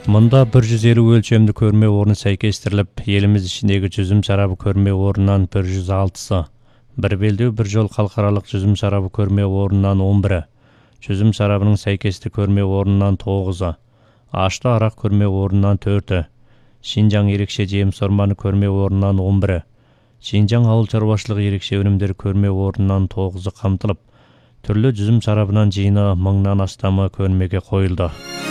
Мұнда 150 өлчемді көрме орны сәйкестіріліп, еліміз ішіндегі жүзім шарабы көрме орнынан 106-сы, бір белдеу бір жол халықаралық жүзім шарабы көрме орнынан 11-і, жүзім шарабының сәйкесті көрме орнынан 9-ы, ашты арақ көрме орнынан 4-і, Шинжаң ерекше жеміс орманы көрме орнынан 11-і, Шинжаң ауыл шаруашылығы ерекше өнімдер көрме орнынан 9-ы қамтылып, түрлі жүзім шарабынан жиыны 1000-нан астамы көрмеге қойылды.